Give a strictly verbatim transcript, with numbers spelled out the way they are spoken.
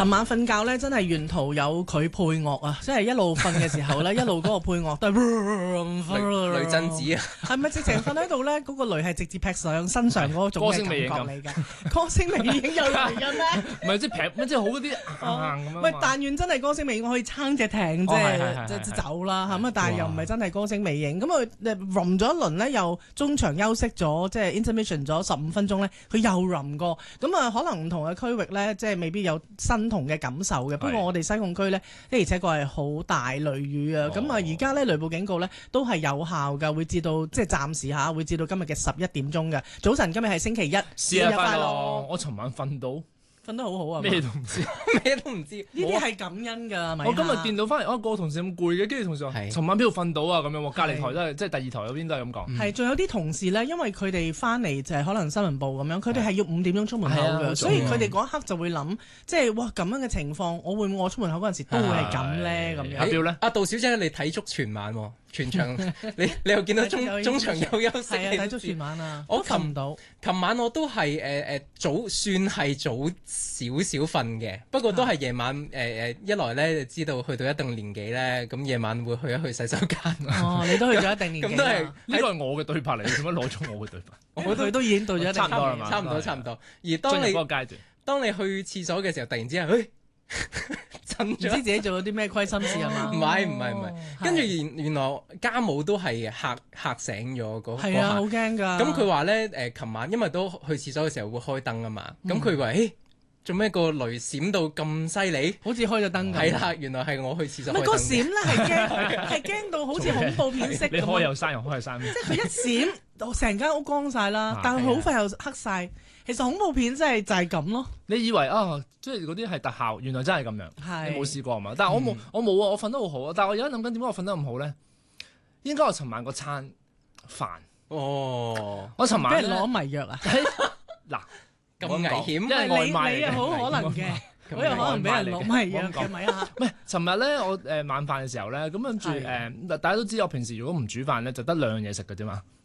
尋晚瞓覺咧，真係沿途有佢配樂啊！即係一路瞓嘅時候咧，一路嗰個配樂都係雷震子啊！ 係咪直情瞓喺度咧？嗰個雷係直接劈上身上嗰種嘅感覺嚟㗎。歌聲未影有雷嘅咩？ 唔係即係劈，即係好嗰啲硬咁樣。 喂，但願真係歌聲未影，我可以撐隻艇啫，即係走啦咁啊！但係又唔係真係歌聲未影，咁佢 run 咗一輪咧，又中場休息咗，即係 intermission 咗十五分鐘咧，佢又 run 過。咁啊，可能唔同嘅區域咧，即係未必有新同嘅感受嘅。不過我哋西貢區咧，的而且確係好大雷雨啊！咁啊，而家咧雷暴警告咧都係有效㗎，會至到即係暫時嚇，會至到今日嘅十一點鐘嘅早晨。今日係星期一， 節日快樂！我尋晚瞓到。瞓得好好啊！咩都唔知，咩都唔知。 呢啲係感恩㗎，咪？ 我今日見到翻嚟，啊個同事咁攰嘅，跟住同事話：尋晚邊度瞓到啊？咁樣喎，隔離台都係，即係第二台嗰邊都係咁講。係，仲有啲同事咧，因為佢哋翻嚟就係可能新聞部咁樣，佢哋係要五點鐘出門口嘅，所以佢哋嗰一刻就會諗，即係哇咁樣嘅情況，我會唔會我出門口嗰陣時都會係咁咧？咁樣。阿彪咧？ 阿杜小姐，你睇足全晚喎。全場你你又見到中中場有休息， 係啊，睇足全晚啊！ 我琴唔到，琴晚我都係誒誒早算係早少少瞓嘅，不過都係夜晚誒誒、呃、一來咧就知道去到一定年紀咧，咁夜晚會去一去洗手間。 哦，你都去咗一定年紀。 咁都係呢個係我嘅對白嚟，做乜攞咗我嘅對白？ 我佢都已經到咗一定差唔多係嘛？ 差唔多差唔多。而當你嗰個階段， 當你去廁所嘅時候，突然之間，誒、哎。 唔知自己做咗啲咩虧心事係嘛？ 唔係唔係唔係，跟住原原來家母都係嚇嚇醒咗嗰係啊，好驚㗎！ 咁佢話咧誒，琴晚因為都去廁所嘅時候會開燈啊嘛，咁佢話誒做咩個雷閃到咁犀利？ 好似開咗燈咁。 係啦，原來係我去廁所開燈。 唔係個閃咧係驚係驚到好似恐怖片式咁。 你開又閂又開又閂。即係佢一閃，成間屋光晒啦，但係好快又黑晒。其實恐怖片真係就係咁咯。 你以為啊，即係嗰啲係特效，原來真係咁樣。 係你冇試過嘛？但係我冇，我冇啊！我瞓得好好啊！但係我而家諗緊點解我瞓得咁好咧？應該我尋晚嗰餐飯哦， 我尋晚俾人攞迷藥啊！ 嗱，咁危險， 因為外賣你你好可能嘅，我有可能俾人攞迷藥嘅咪啊！ 唔係，尋日咧我誒晚飯嘅時候咧，咁跟住誒，大家都知我平時如果唔煮飯咧，就得兩樣嘢食嘅啫嘛。